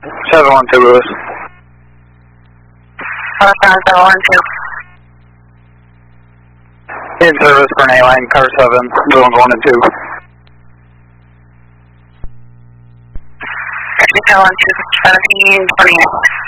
712 Lewis. 712. In service for an A-line, car 7, zones 1 and 2. 712, 1728.